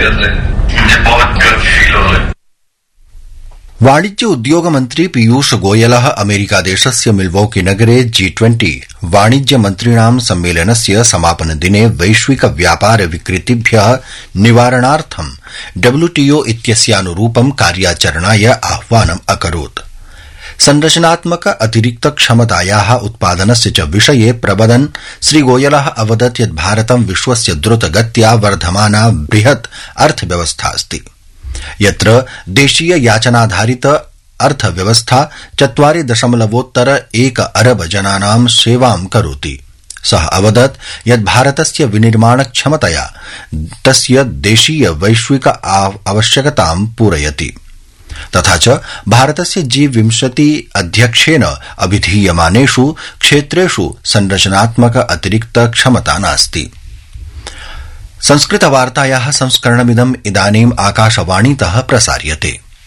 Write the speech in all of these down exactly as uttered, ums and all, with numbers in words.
वाणिज्य उद्योग मंत्री पीयूष गोयलः अमेरिका देशस्य मिल्वॉकी नगरे जी ट्वेंटी वाणिज्य मन्त्रिणां सम्मेलनस्य समापन दिने वैश्विक व्यापार विकृतिभ्यः निवारणार्थं डब्ल्यूटीओ इत्यस्यानुरूपं कार्याचरणाय आह्वानम् अकरोत्। संरचनात्मक अतिरिक्त क्षमतायाः उत्पादनस्य च विषये प्रवदन् श्रीगोयलः अवदत् यत् भारतं विश्वस्य द्रुतगत्या वर्धमाना बृहत् अर्थव्यवस्था अस्ति, यत्र देशीय याचनाधारित अर्थव्यवस्था चत्वारि दशमलवोत्तर एक अरब जनानां सेवां करोति। सः अवदत् यत् भारतस्य विनिर्माण क्षमतया तस्य देशीय वैश्विक आवश्यकतां पूरयति, तथा च भारतस्य जी विंशति अध्यक्षेण अभिधीयमानेषु क्षेत्रेषु संरचनात्मक अतिरिक्त क्षमता नास्ति। संस्कृतवार्तायाः संस्करणमिदम् इदानीम् आकाशवाणीतः प्रसार्यते।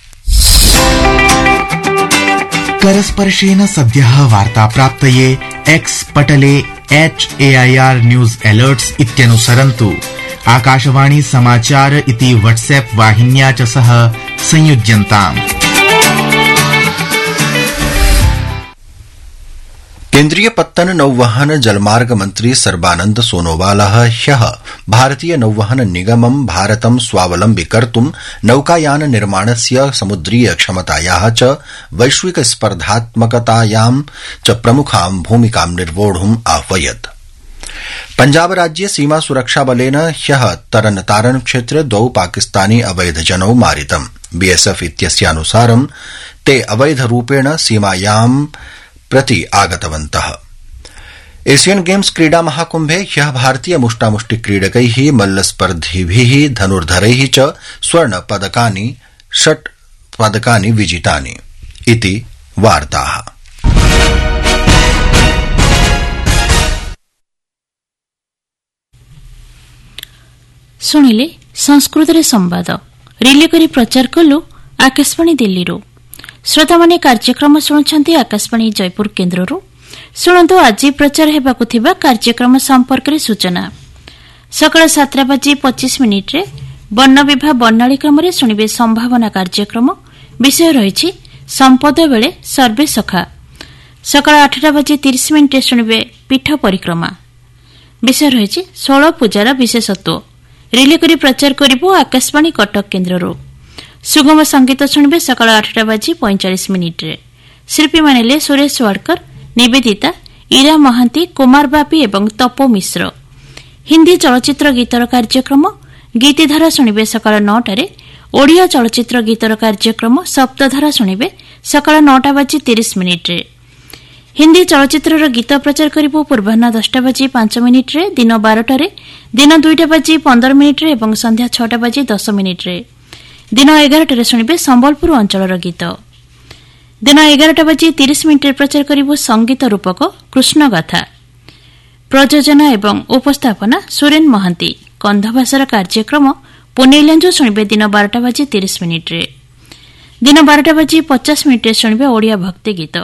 करस्पर्शेन सद्यः वार्ता प्राप्तये x Patle H A I R news alerts इत्यनुसरन्तु। Akashvani समाचार इति व्हाट्सएप वाहिन्या च सह संयुज्यन्ताम्। केन्द्रीय पत्तन नौवहन जलमार्ग मंत्री सर्बानंद सोनोवालः ह्यः भारतीय नौवहन निगमं भारतं स्वावलम्बि कर्तुं नौकायान निर्माणस्य समुद्रीय क्षमतायाः च वैश्विक स्पर्धात्मकतायां च प्रमुखां भूमिकां निर्वोढुम् आह्वयत्। पंजाब राज्ये सीमा सुरक्षा बलेन ह्यः तरन तारन क्षेत्रे द्वौ पाकिस्तानी अवैधजनौ मारितम्। बीएसएफ इत्यस्यानुसारं ते अवैधरूपेण सीमायां प्रति आगतवन्तः। एशियन गेम्स क्रीडा महाकुंभे ह्यः भारतीय मुष्टामुष्टि क्रीडकैः मल्लस्पर्धिभिः धनुर्धरैः च स्वर्ण पदकानि षट् पदकानि विजितानि इति वार्ताः। शुणिले संस्कृत संवाद रिले करी प्रचार कलु आकाशवाणी दिल्ली। श्रोता माने कार्यक्रम शुणुछंती आकाशवाणी जयपुर केन्द्ररू। शुणु आज प्रचार हेबाकु थिबा कार्यक्रम संपर्क रे सूचना। सकाळ सातटा बाजी पच्चीस मिनिट रे वर्ण विभा बर्णाली क्रम रे शुणिबे संभावना कार्यक्रम। विषय रहिछि संपद बेले सर्वे सखा। सकाळ आठटा बाजी तीस मिनिट रे शुणिबे पीठ परिक्रमा। विषय रहिछि षोल पूजार विशेषत्व। रिले करी प्रचार करिबो आकाशवाणी कटक केन्द्ररू। सुगम संगीत शुणिबे सकाळ आठटा बाजी पैंचाश मिनिट रे। शिल्पी मानिले सुरेश वाडकर, निवेदिता, इरा महांती, कुमार बापी एवं तपो मिश्र। हिंदी चलचित्र गीतर कार्यक्रम गीतिधारा शुणिबे सकाळ नौटारे। ओडिया चलचित्र गीतर कार्यक्रम सप्तधारा शुणिबे सकाळ नौटा बाजी तीस मिनिट रे। हिंदी चलचित्र गीत प्रचार करिबो पूर्वाह्न दसटा बाजी पांच मिनिट रे, दिन बारटारे, दिन दुईटा बाजी पंदर मिनिट रे एवं संध्या छटा बाजी दस मिनिट रे। दिन एगारटारे शुणिबे संबलपुर अंचलर गीत। दिन एगारटा बाजी तीस मिनिट प्रचार करिबो संगीत रूपक कृष्ण गाथा। प्रयोजना एवं उपस्थापना सुरेन महांती। कंधभाषार कार्यक्रम पुनेलंजु शुणिबे दिन बारटा बाजी तीस मिनिट रे। दिन बारटा बाजी पचास मिनिट शुणिबे ओडिया भक्ति गीत।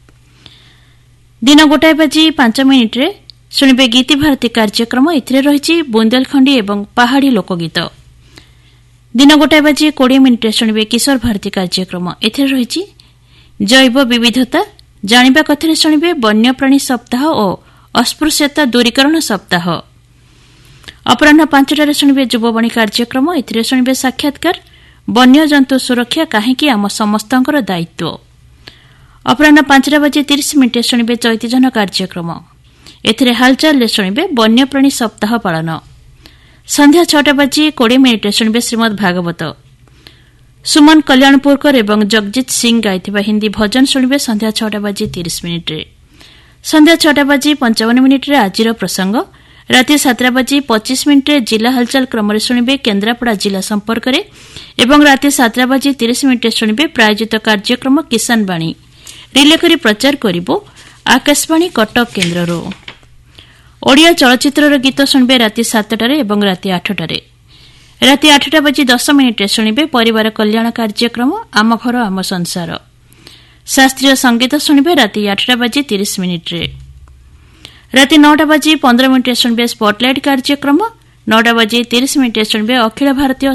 दिन गोटाए बाजी पांच मिनिट रे शुणिबे गीति भारती कार्यक्रम। एथिरे रहिछि बुंदेलखंडी एवं पहाड़ी लोकगीत। दिन गोटाए बाजी कोड़े मिनिट शुणिबे किशोर भारती कार्यक्रम। एथिरे रहिछि जैव विविधता जानिबा कथारे शुणिबे वन्यप्राणी सप्ताह और अस्पृश्यता दूरीकरण सप्ताह। अपराह्न पांचटारे शुणिबे युववाणी कार्यक्रम। एथिरे शुणिबे साक्षात्कार वन्यजंतु सुरक्षा काहेकि आम समस्तंकर दायित्व। अपराह्न पांचटा बाजी तीस मिनिट शुणिबे चैतीजन कार्यक्रम। एथिरे हालचाल शुणिबे वन्यप्राणी सप्ताह पालन। संध्या छटा बाजी कोड़े मिनिट शुणिबे श्रीमद भागवत। सुमन कल्याणपुरकर एवं जगजीत सिंह गाइथिबा हिंदी भजन शुणिबे संध्या छटा बाजी तीस मिनिट रे। संध्या छटा बाजी पंचावन मिनिट रे आजिर प्रसंग। राति सातटा बाजी पच्चीस मिनिट रे जिला हालचाल क्रम शुणिबे केन्द्रापड़ा जिला संपर्क रे एवं राति सातटा बाजी तीस मिनिट शुणिबे प्रायोजित कार्यक्रम किसान बाणी। रिले करी प्रचार करिबो आकाशवाणी कटक केन्द्ररो। ओडिया चलचित्र गीत शुणिबे राति सातटारे एवं राति आठटारे। राति आठटा बाजी दस मिनिट शुणिबे परिवार कल्याण कार्यक्रम आम घर आम संसार। शास्त्रीय संगीत शुणिबे राति आठटा बाजी तीस मिनिट रे। राति नौटा बाजी पंद्रह मिनिट शुणिबे स्पॉटलाइट कार्यक्रम। नौटा बाजी तीस मिनिट शुणिबे अखिल भारतीय